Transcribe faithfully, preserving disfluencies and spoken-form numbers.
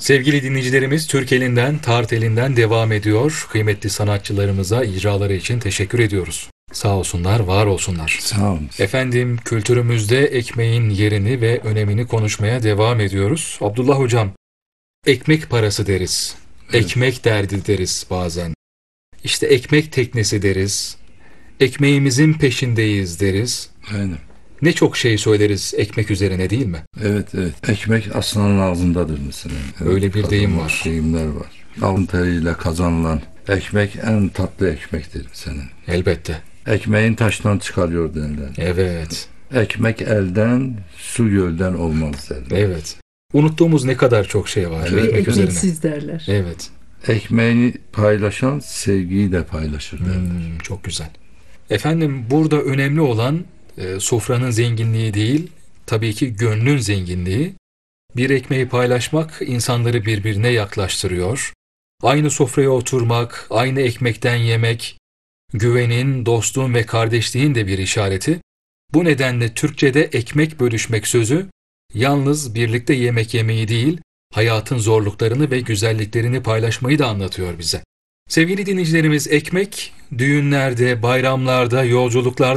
Sevgili dinleyicilerimiz, Türk elinden, Tart elinden devam ediyor. Kıymetli sanatçılarımıza icraları için teşekkür ediyoruz. Sağ olsunlar, var olsunlar. Sağ olun. Efendim, kültürümüzde ekmeğin yerini ve önemini konuşmaya devam ediyoruz. Abdullah Hocam, ekmek parası deriz. Evet. Ekmek derdi deriz bazen. İşte ekmek teknesi deriz. Ekmeğimizin peşindeyiz deriz. Aynen. Ne çok şey söyleriz ekmek üzerine, değil mi? Evet, evet. Ekmek aslanın ağzındadır mesela. Evet, Öyle bir deyim var. Deyimler var. Alın teriyle kazanılan ekmek en tatlı ekmektir senin. Elbette. Ekmeğin taştan çıkarıyor derler. Evet. Ekmek elden, su gölden olmaz derler. Evet. Unuttuğumuz ne kadar çok şey var Evet. ekmek üzerine. Ekmeksiz derler. Evet. Ekmeğini paylaşan sevgiyi de paylaşır derler. Hmm, çok güzel. Efendim, burada önemli olan e, sofranın zenginliği değil, tabii ki gönlün zenginliği. Bir ekmeği paylaşmak insanları birbirine yaklaştırıyor. Aynı sofraya oturmak, aynı ekmekten yemek, güvenin, dostluğun ve kardeşliğin de bir işareti. Bu nedenle Türkçe'de ekmek bölüşmek sözü, yalnız birlikte yemek yemeyi değil, hayatın zorluklarını ve güzelliklerini paylaşmayı da anlatıyor bize. Sevgili dinleyicilerimiz, ekmek düğünlerde, bayramlarda, yolculuklarda